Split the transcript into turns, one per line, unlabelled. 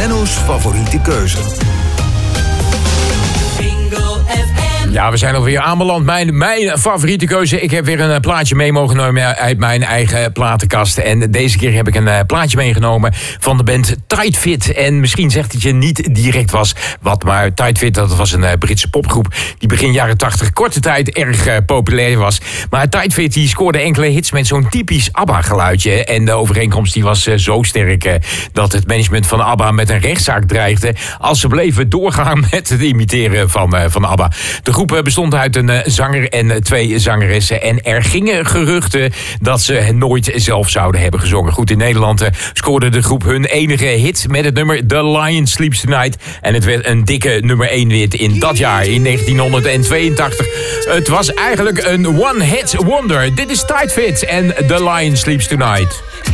Menno's favoriete keuze.
Ja, we zijn alweer aanbeland. Mijn favoriete keuze. Ik heb weer een plaatje mee mogen nemen uit mijn eigen platenkast. En deze keer heb ik een plaatje meegenomen van de band Tight Fit. En misschien zegt het je niet direct wat, maar Tight Fit, dat was een Britse popgroep die begin jaren 80 korte tijd erg populair was. Maar Tight Fit die scoorde enkele hits met zo'n typisch ABBA-geluidje. En de overeenkomst die was zo sterk dat het management van ABBA met een rechtszaak dreigde als ze bleven doorgaan met het imiteren van ABBA. De groep bestond uit een zanger en 2 zangeressen. En er gingen geruchten dat ze nooit zelf zouden hebben gezongen. Goed, in Nederland scoorde de groep hun enige hit met het nummer The Lion Sleeps Tonight. En het werd een dikke nummer 1 hit in dat jaar, in 1982. Het was eigenlijk een one-hit wonder. Dit is Tight Fit en The Lion Sleeps Tonight.